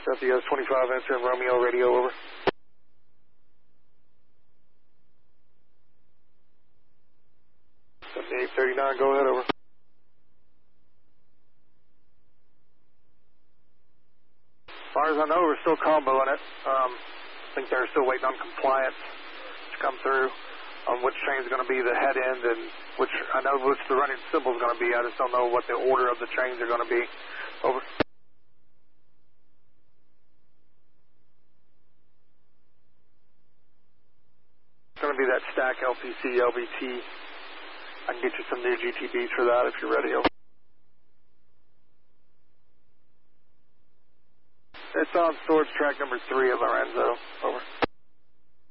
Southwest 25, answering Romeo, radio, over. Southwest 839, go ahead, over. As far as I know, we're still comboing it. I think they're still waiting on compliance to come through on which train's going to be the head end and which, I know which the running symbol is going to be. I just don't know what the order of the trains are going to be. Over. It's going to be that stack LPC, LVT. I can get you some new GTBs for that if you're ready. Over. It's on storage track number 3 at Lorenzo. Over.